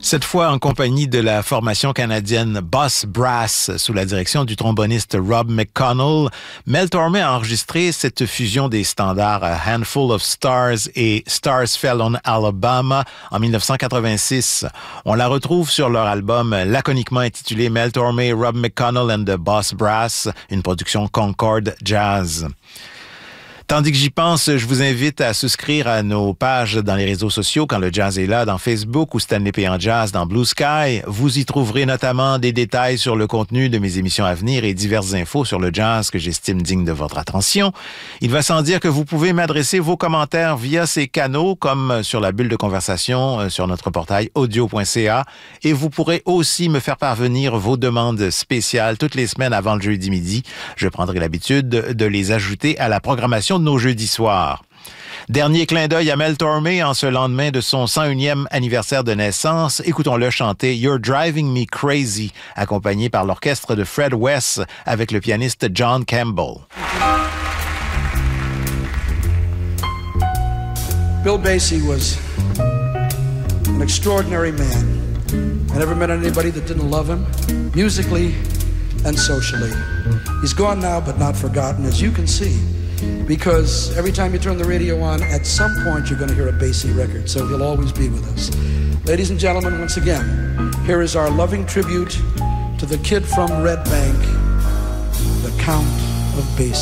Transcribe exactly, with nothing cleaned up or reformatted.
Cette fois en compagnie de la formation canadienne Boss Brass sous la direction du tromboniste Rob McConnell. Mel Torme a enregistré cette fusion des standards A Handful of Stars et Stars Fell on Alabama en dix-neuf cent quatre-vingt-six. On la retrouve sur leur album laconiquement intitulé Mel Torme, Rob McConnell and the Boss Brass, une production Concord Jazz. Tandis que j'y pense, je vous invite à souscrire à nos pages dans les réseaux sociaux quand le jazz est là, dans Facebook ou Stanley P. en Jazz dans Blue Sky. Vous y trouverez notamment des détails sur le contenu de mes émissions à venir et diverses infos sur le jazz que j'estime digne de votre attention. Il va sans dire que vous pouvez m'adresser vos commentaires via ces canaux, comme sur la bulle de conversation sur notre portail audio point c a, et vous pourrez aussi me faire parvenir vos demandes spéciales toutes les semaines avant le jeudi midi. Je prendrai l'habitude de les ajouter à la programmation de nos jeudis soirs. Dernier clin d'œil à Mel Torme en ce lendemain de son cent unième anniversaire de naissance. Écoutons-le chanter You're Driving Me Crazy, accompagné par l'orchestre de Fred West avec le pianiste John Campbell. Bill Basie was an extraordinary man. I never met anybody that didn't love him, musically and socially. He's gone now, but not forgotten, as you can see. Because every time you turn the radio on, at some point you're going to hear a Basie record, so he'll always be with us. Ladies and gentlemen, once again, here is our loving tribute to the kid from Red Bank, the Count of Basie.